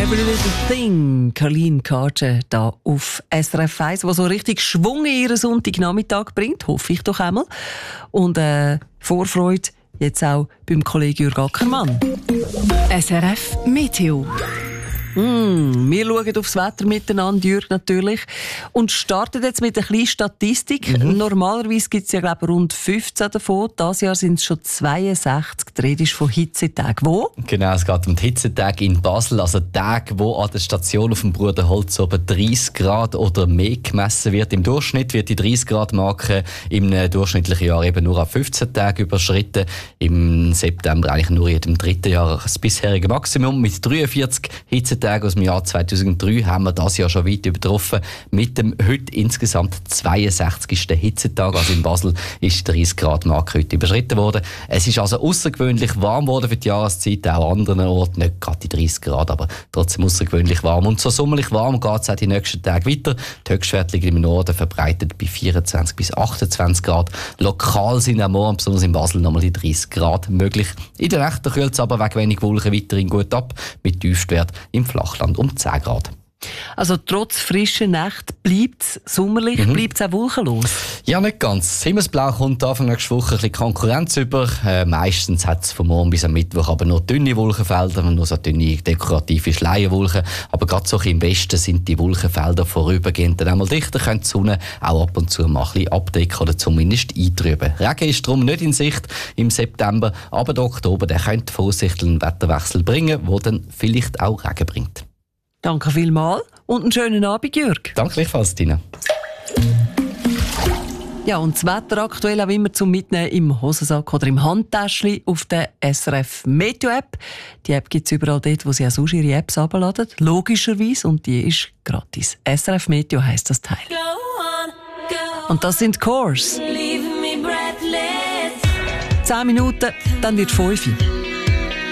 Every Little Thing, Caroline Carter, da auf SRF 1, die so richtig Schwung in ihren Sonntagnachmittag bringt, hoffe ich doch einmal. Und Vorfreude jetzt auch beim Kollegen Jürg Ackermann. SRF Meteo. Wir schauen aufs Wetter miteinander, Jürg, natürlich. Und starten jetzt mit einer kleinen Statistik. Normalerweise gibt es ja, glaube ich, rund 15 davon. Dieses Jahr sind es schon 62. Die Rede ist von Hitzetagen. Wo? Genau, es geht um die Hitzetage in Basel. Also Tage, wo an der Station auf dem Bruderholz oben 30 Grad oder mehr gemessen wird. Im Durchschnitt wird die 30 Grad Marke im durchschnittlichen Jahr eben nur an 15 Tagen überschritten. Im September eigentlich nur in jedem dritten Jahr das bisherige Maximum. Mit 43 Hitzetagen aus dem Jahr 2003 haben wir das Jahr schon weit übertroffen. Mit dem heute insgesamt 62. Hitzetag. Also in Basel ist die 30 Grad Marke heute überschritten worden. Es ist also außergewöhnlich warm geworden für die Jahreszeit. Auch an anderen Orten nicht gerade die 30 Grad, aber trotzdem außergewöhnlich warm. Und so sommerlich warm geht es auch die nächsten Tage weiter. Die Höchstwerte liegen im Norden verbreitet bei 24 bis 28 Grad. Lokal sind auch morgen, besonders in Basel, nochmal die 30 Grad möglich. In der Nacht kühlt es aber wegen wenig Wolken weiterhin gut ab, mit Tiefstwert im Flachland um 10 Grad. Also trotz frischer Nacht bleibt es sommerlich, bleibt es auch wolkenlos? Ja, nicht ganz. Das Himmelsblau kommt Anfang nächste Woche ein bisschen Konkurrenz über. Meistens hat es von morgen bis am Mittwoch aber nur dünne Wolkenfelder, nur so dünne dekorative Schleierwolken. Aber gerade so im Westen sind die Wolkenfelder vorübergehend dann einmal dichter, können die Sonne auch ab und zu mal ein bisschen abdecken oder zumindest eintrüben. Regen ist darum nicht in Sicht im September, aber der Oktober der könnte voraussichtlich einen Wetterwechsel bringen, der dann vielleicht auch Regen bringt. Danke vielmals und einen schönen Abend, Jürg. Danke gleichfalls, Tina. Ja, und das Wetter aktuell auch immer zum Mitnehmen im Hosensack oder im Handtäschchen auf der SRF Meteo App. Die App gibt es überall dort, wo Sie auch sonst Ihre Apps herunterladen. Logischerweise. Und die ist gratis. SRF Meteo heisst das Teil. Und das sind Course. 10 Minuten, dann wird 5.